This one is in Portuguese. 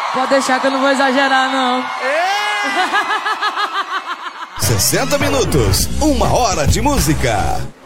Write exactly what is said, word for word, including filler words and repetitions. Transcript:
Pode deixar que eu não vou exagerar, não. sessenta minutos, uma hora de música.